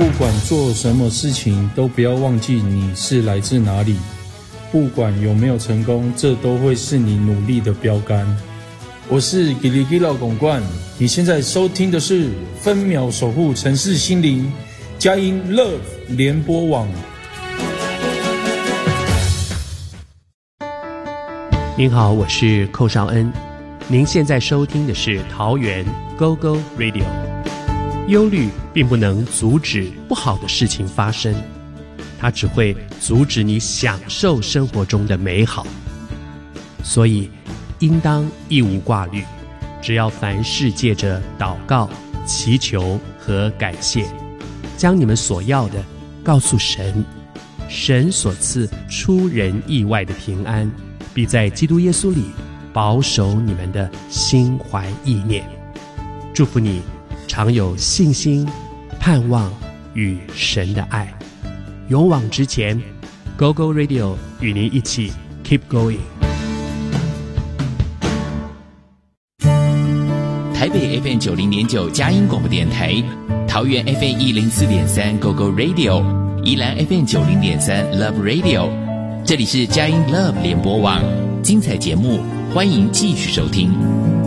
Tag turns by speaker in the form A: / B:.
A: 不管做什么事情，都不要忘记你是来自哪里。不管有没有成功，这都会是你努力的标杆。我是吉里吉老公冠，你现在收听的是分秒守护城市心灵佳音 Love 联播网。
B: 您好，我是寇绍恩。您现在收听的是桃园 GoGo Radio。 忧虑并不能阻止不好的事情发生，它只会阻止你享受生活中的美好。所以应当一无挂虑，只要凡事借着祷告、祈求和感谢，将你们所要的告诉神，神所赐出人意外的平安，必在基督耶稣里保守你们的心怀意念。祝福你常有信心、盼望与神的爱，勇往直前。 GoGo Radio 与您一起 Keep Going。
C: 台北 FM 90.9佳音广播电台，桃园 FM 104.3 GoGo Radio， 宜兰 FM 90.3 Love Radio。 这里是佳音 Love 联播网，精彩节目欢迎继续收听。